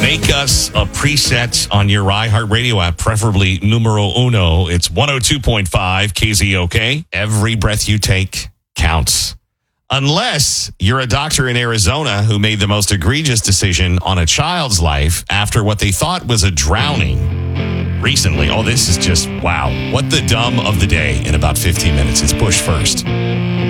Make us a preset on your iHeartRadio app, preferably numero uno. It's 102.5 KZOK. Every breath you take counts. Unless you're a doctor in Arizona who made the most egregious decision on a child's life after what they thought was a drowning recently. Oh, this is just, wow. What the dumb of the day in about 15 minutes. It's Bush First.